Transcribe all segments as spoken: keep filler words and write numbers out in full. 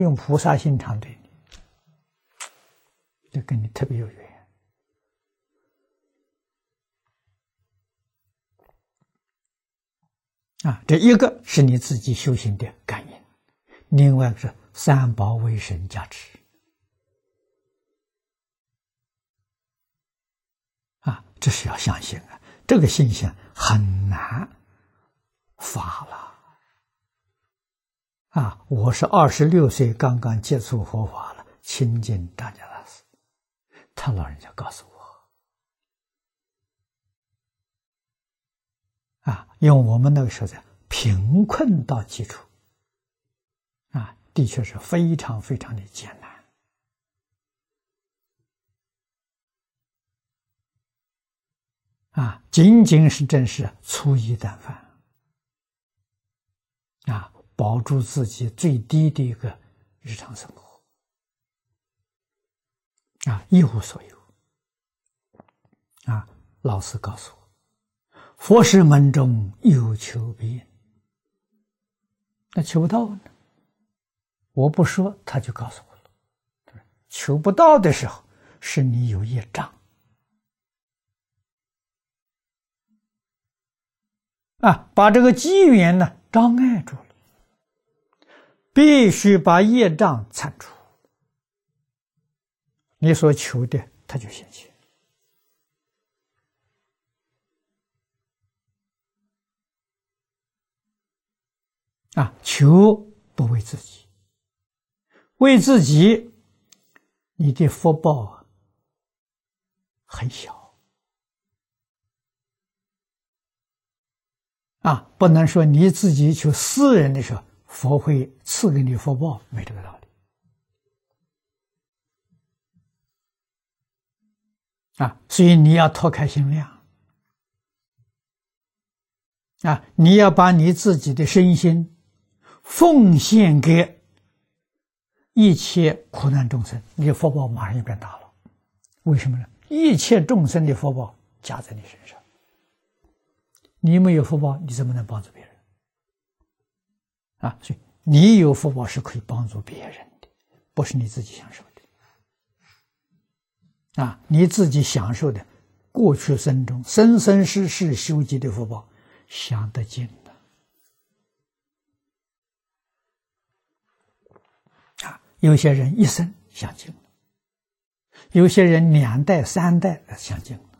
用菩萨心肠对你，就跟你特别有缘。啊，这一个是你自己修行的感应，另外是三宝为神加持。啊，这是要相信啊，这个信心很难发了。啊，我是二十六岁刚刚接触佛法了，亲近张家大师，他老人家告诉我，啊，用我们那个时候的贫困到基础，啊，的确是非常非常的艰难。啊，仅仅是真是粗衣淡饭，啊，保住自己最低的一个日常生活，啊，一无所有。啊，老师告诉我，佛事门中有求必应。那求不到呢？我不说，他就告诉我了。求不到的时候，是你有业障。啊，把这个机缘呢障碍住了，必须把业障铲除，你所求的它就显现。啊，求不为自己，为自己，你的福报很小。啊，不能说你自己求私人的时候，佛会赐给你福报，没这个道理。啊，所以你要拓开心量。啊，你要把你自己的身心奉献给一切苦难众生，你的福报马上就变大了。为什么呢？一切众生的福报加在你身上。你没有福报，你怎么能帮助别人？啊，所以你有福报是可以帮助别人的，不是你自己享受的。啊，你自己享受的，过去生中生生世世修积的福报，享得尽的。啊，有些人一生享尽了，有些人两代三代享尽了。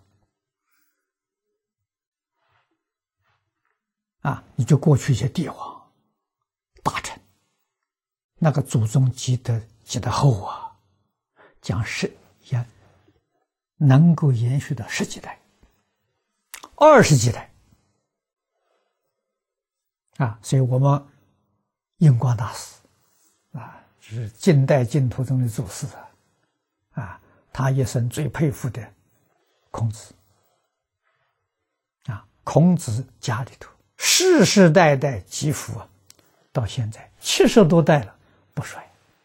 啊，你就过去一些帝王、大臣，那个祖宗积德积得厚啊，讲十也能够延续到十几代、二十几代啊。所以我们印光大师啊，是近代净土中的祖师啊，啊，他一生最佩服的孔子啊，孔子家里头。世世代代积福啊，到现在七十多代了不衰。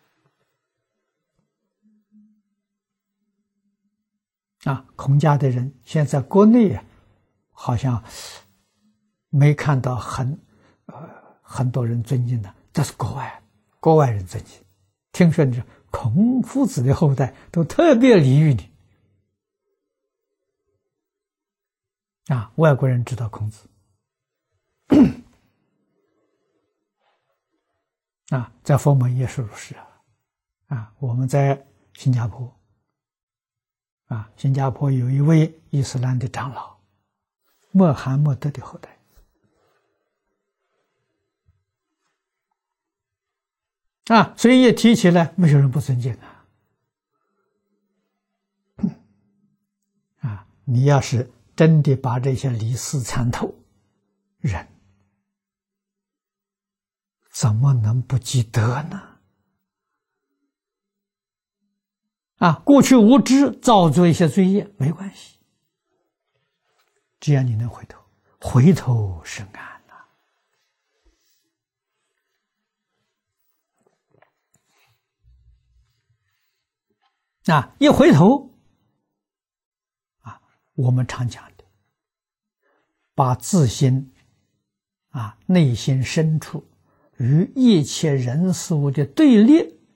啊，孔家的人现在国内啊，好像没看到很呃很多人尊敬的，这是国外国外人尊敬。听说你孔夫子的后代都特别礼遇你。啊，外国人知道孔子。啊，在佛门也是如是啊！啊，我们在新加坡，啊，新加坡有一位伊斯兰的长老，穆罕默德的后代，啊，所以一提起来，没有人不尊敬啊！啊，你要是真的把这些理事参透，人怎么能不积德呢？啊，过去无知造作一些罪业没关系，只要你能回头，回头是岸呐。啊，一回头，啊，我们常讲的，把自心，啊，内心深处与一切人事物的对立